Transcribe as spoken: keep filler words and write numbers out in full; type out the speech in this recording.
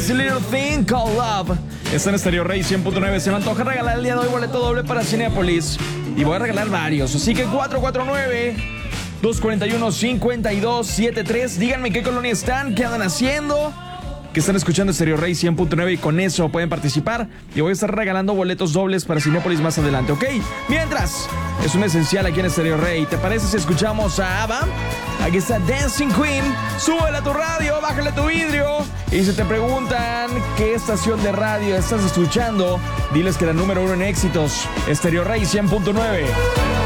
This Little Thing Called Love. Está en Stereo Rey cien punto nueve. Se me antoja regalar el día de hoy boleto doble para Cinépolis. Y voy a regalar varios. Así que cuatro cuatro nueve, dos cuatro uno, cinco dos siete tres. Díganme qué colonia están, qué andan haciendo, que están escuchando Stereo Rey cien punto nueve y con eso pueden participar. Y voy a estar regalando boletos dobles para Cinépolis más adelante, ¿ok? Mientras, es un esencial aquí en Stereo Rey. ¿Te parece si escuchamos a ABBA? Aquí está Dancing Queen. Súbele a tu radio, bájale tu vidrio. Y si te preguntan qué estación de radio estás escuchando, diles que la número uno en éxitos, Stereo Rey cien punto nueve.